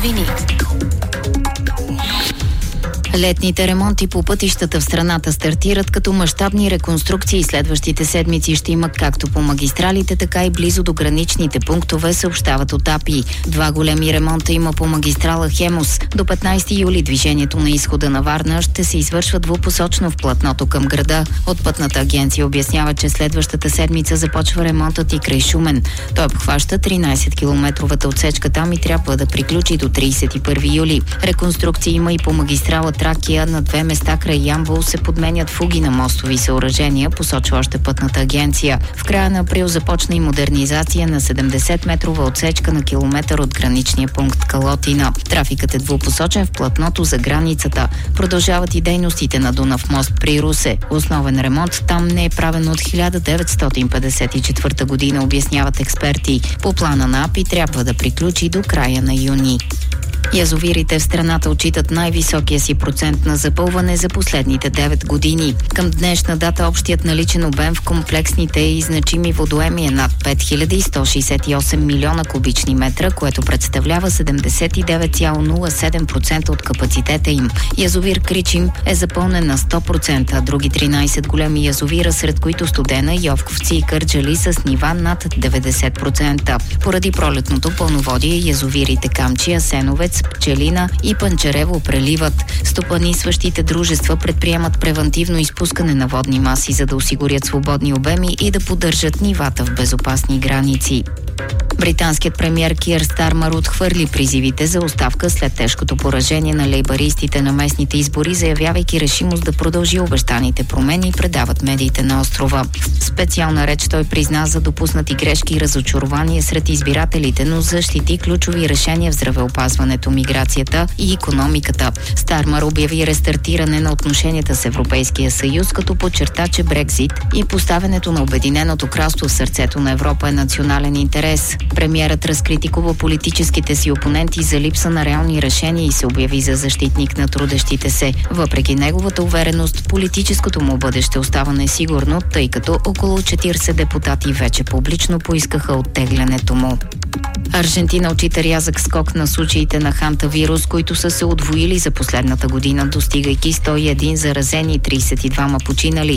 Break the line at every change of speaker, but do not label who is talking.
новини. Летните ремонти по пътищата в страната стартират, като мащабни реконструкции следващите седмици ще има както по магистралите, така и близо до граничните пунктове, съобщават от АПИ. 2 големи ремонта има по магистрала Хемус. До 15 юли движението на изхода на Варна ще се извършва двупосочно в платното към града. От Пътната агенция обяснява, че следващата седмица започва ремонтът и край Шумен. Той обхваща 13-километровата отсечка там и трябва да приключи до 31 юли. Реконструкции има и по магистрала Тракия. На 2 места край Ямбол се подменят фуги на мостови съоръжения, посочва още Пътната агенция. В края на април започна и модернизация на 70-метрова отсечка на километър от граничния пункт Калотина. Трафикът е двупосочен в платното за границата. Продължават и дейностите на Дунав мост при Русе. Основен ремонт там не е правен от 1954 година, обясняват експерти. По плана на АПИ трябва да приключи до края на юни. Язовирите в страната отчитат най-високия си процент на запълване за последните 9 години. Към днешна дата общият наличен обем в комплексните и значими водоеми е над 5168 милиона кубични метра, което представлява 79,07% от капацитета им. Язовир Кричим е запълнен на 100%, а други 13 големи язовира, сред които Студена, Йовковци и Кърджали, с нива над 90%. Поради пролетното пълноводие язовирите Камчи, Асеновец, Пчелина и Панчарево преливат. Стопанисващите дружества предприемат превантивно изпускане на водни маси, за да осигурят свободни обеми и да поддържат нивата в безопасни граници. Британският премиер Кир Стармър отхвърли призивите за оставка след тежкото поражение на лейбаристите на местните избори, заявявайки решимост да продължи обещаните промени, предават медиите на острова. В специална реч той призна за допуснати грешки и разочарования сред избирателите, но защити ключови решения в здравеопазването, миграцията и икономиката. Стармър обяви рестартиране на отношенията с Европейския съюз, като подчерта, че Брекзит и поставянето на Обединеното кралство в сърцето на Европа е национален интерес. Премиерът разкритикува политическите си опоненти за липса на реални решения и се обяви за защитник на трудещите се. Въпреки неговата увереност, политическото му бъдеще остава несигурно, тъй като около 40 депутати вече публично поискаха оттеглянето му. Аржентина отчита рязък скок на случаите на хантавирус, които са се удвоили за последната година, достигайки 101 заразени и 32 починали.